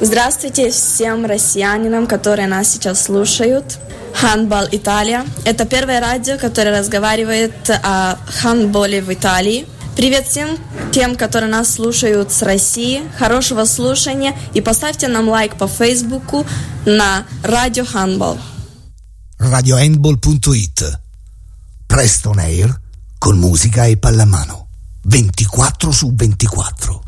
Здравствуйте всем россиянам, которые нас сейчас слушают. Handball Italia – это первое радио, которое разговаривает о хандболе в Италии. Привет всем тем, которые нас слушают с России. Хорошего слушания и поставьте нам лайк по Фейсбуку на Radio Handball. radiohandball.it. Presto on air con musica e pallamano. 24/24.